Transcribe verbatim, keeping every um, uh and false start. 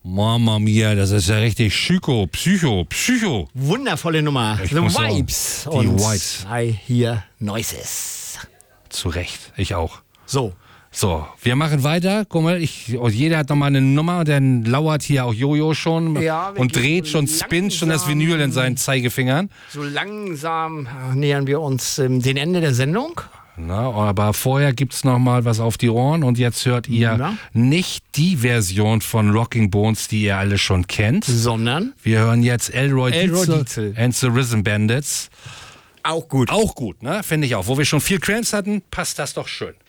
Mama mia, das ist ja richtig Psycho, Psycho, Psycho. Wundervolle Nummer. Ich The muss sagen, Vibes. die Und Vibes. I hear noises. Zu Recht, ich auch. So. So, wir machen weiter. Guck mal, ich, und jeder hat nochmal eine Nummer, dann lauert hier auch Jojo schon Ja, wir und gehen dreht so schon, spinnt schon das langsam- Vinyl in seinen Zeigefingern. So langsam äh, nähern wir uns ähm, dem Ende der Sendung. Na, aber vorher gibt's noch mal was auf die Ohren und jetzt hört ihr Na? nicht die Version von Rocking Bones, die ihr alle schon kennt. Sondern Wir hören jetzt Elroy, Elroy Dietzel Dietzel. and the Rhythm Bandits. auch gut. Auch gut, ne? Finde ich auch. Wo wir schon viel Cramps hatten, passt das doch schön.